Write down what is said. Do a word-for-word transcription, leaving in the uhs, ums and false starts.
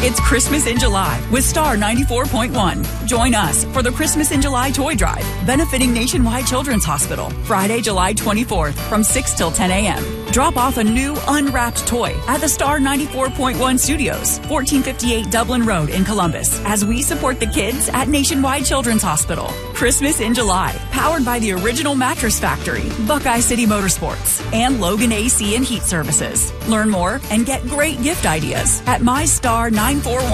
It's Christmas in July with Star ninety-four point one. Join us for the Christmas in July Toy Drive, benefiting Nationwide Children's Hospital, Friday, July twenty-fourth from six till ten a.m. Drop off a new unwrapped toy at the Star ninety-four point one Studios, fourteen fifty-eight Dublin Road in Columbus, as we support the kids at Nationwide Children's Hospital. Christmas in July, powered by the Original Mattress Factory, Buckeye City Motorsports, and Logan A C and Heat Services. Learn more and get great gift ideas at my star nine four one